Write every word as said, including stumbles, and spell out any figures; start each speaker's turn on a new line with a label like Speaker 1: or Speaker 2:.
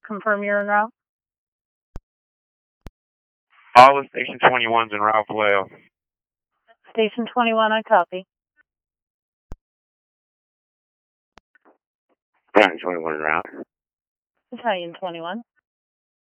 Speaker 1: confirm you're en route?
Speaker 2: All of Station twenty-one's en route Vallejo.
Speaker 1: Station twenty-one, I copy.
Speaker 2: Battalion twenty-one en route.
Speaker 1: Battalion twenty-one.